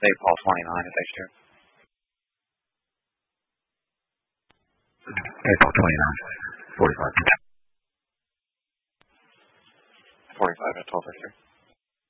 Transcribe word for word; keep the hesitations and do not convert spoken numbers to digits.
April twenty-ninth if they share. April twenty-ninth, forty-five. forty-five at twelve thirty.